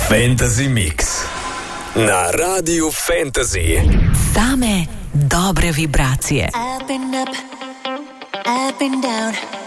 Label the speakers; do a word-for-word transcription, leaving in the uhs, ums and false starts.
Speaker 1: Fantasy Mix na Radiu Fantasy.
Speaker 2: Same dobre vibracije.
Speaker 3: I've been up, I've been down.